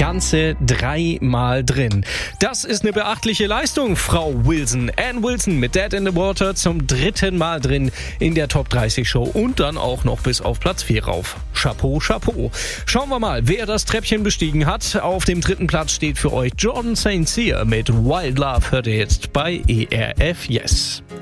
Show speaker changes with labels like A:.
A: ganze 3 Mal drin. Das ist eine beachtliche Leistung, Frau Wilson. Ann Wilson mit Dead in the Water zum 3. Mal drin in der Top 30 Show und dann auch noch bis auf Platz 4 rauf. Chapeau, Chapeau. Schauen wir mal, wer das Treppchen bestiegen hat. Auf dem 3. Platz steht für euch Jordan St. Cyr mit Wild Love, hört ihr jetzt bei ERF Yes.